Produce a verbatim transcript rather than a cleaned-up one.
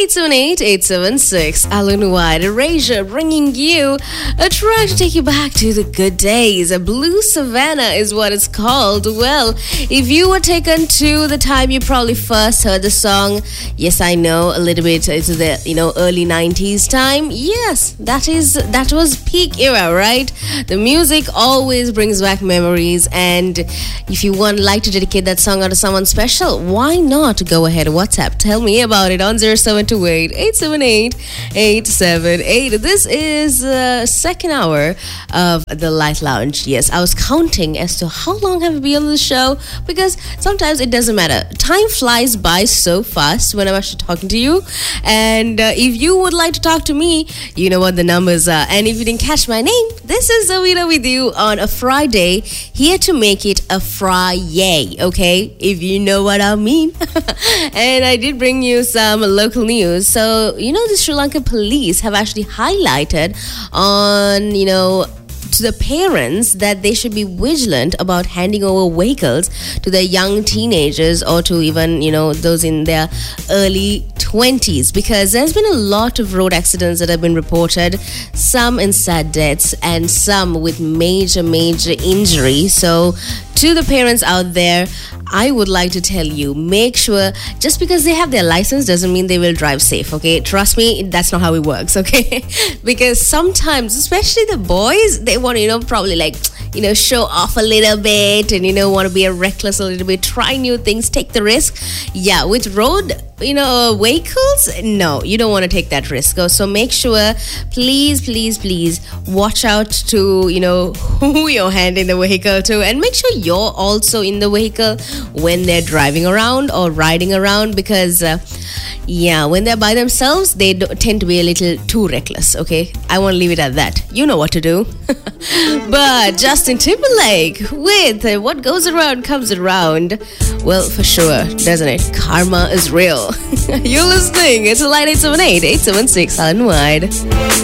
eight seven eight, eight seven six. Alan White, Erasure, bringing you a track to take you back to the good days. A Blue Savannah is what it's called. Well, if you were taken to the time you probably first heard the song, yes, I know, a little bit into the, you know, early nineties time. Yes, that is, that was peak era, right? The music always brings back memories, and if you want like to dedicate that song out to someone special, why not go ahead WhatsApp? Tell me about it on zero seven two eight, eight seven eight, eight seven eight. This is the second hour of the Light Lounge. Yes, I was counting as to how long have I been on the show, because sometimes it doesn't matter. Time flies by so fast when I'm actually talking to you. And uh, if you would like to talk to me, you know what the numbers are. And if you didn't catch my name, this is Zawina with you on a Friday, here to make it a Friday, okay? If you know what I mean. And I did bring you some local news. So, you know, the Sri Lanka police have actually highlighted on, you know, to the parents that they should be vigilant about handing over vehicles to their young teenagers, or to even, you know, those in their early twenties, because there's been a lot of road accidents that have been reported, some in sad deaths and some with major major injury. So to the parents out there, I would like to tell you, make sure, just because they have their license doesn't mean they will drive safe, okay? Trust me, that's not how it works, okay? Because sometimes, especially the boys, they want to, you know, probably like, you know, show off a little bit and, you know, want to be a reckless a little bit, try new things, take the risk. Yeah, with road, you know, vehicles, no, you don't want to take that risk. So make sure, please, please, please watch out to, you know, who you're handing the vehicle to, and make sure you're also in the vehicle when they're driving around or riding around, because uh, yeah, when they're by themselves, they do, tend to be a little too reckless, okay? I want to leave it at that. You know what to do. But Justin Timberlake with uh, What Goes Around Comes Around. Well, for sure, doesn't it? Karma is real. You're listening. It's a Light eight seven eight, eight seven six, Alan Wide.